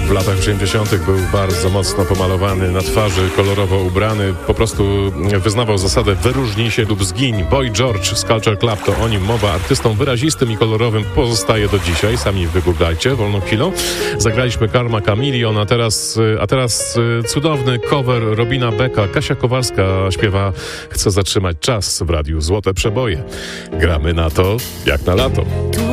w latach 80. był bardzo mocno pomalowany, na twarzy kolorowo ubrany, po prostu wyznawał zasadę wyróżnij się lub zgiń. Boy George z Culture Club, to o nim mowa, artystą wyrazistym i kolorowym pozostaje do dzisiaj, sami wygooglajcie wolną chwilą. Zagraliśmy Karma Chameleon, a teraz cudowny cover Robina Becka. Kasia Kowalska śpiewa Chcę zatrzymać czas w radiu Złote Przeboje. Gramy na to jak na lato.